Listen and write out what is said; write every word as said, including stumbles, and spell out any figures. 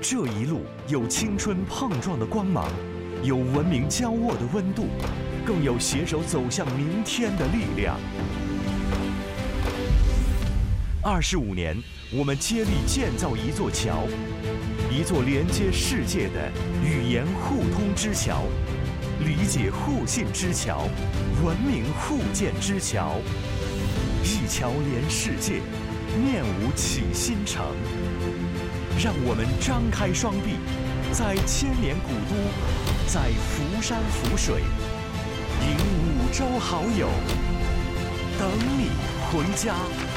这一路有青春碰撞的光芒，有文明交握的温度，更有携手走向明天的力量。二十五年，我们接力建造一座桥，一座连接世界的语言互通之桥，理解互信之桥，文明互鉴之桥。一桥连世界，面无起新城。让我们张开双臂，在千年古都，在福山福水，迎五洲好友，等你回家。